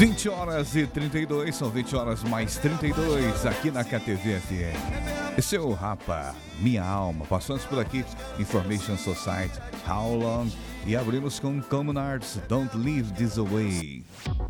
20 horas e 32, são 20 horas mais 32 aqui na KTV FM. Esse é o Rapa, Minha Alma. Passamos por aqui, Information Society, How Long? E abrimos com Common Arts, Don't Leave This Away.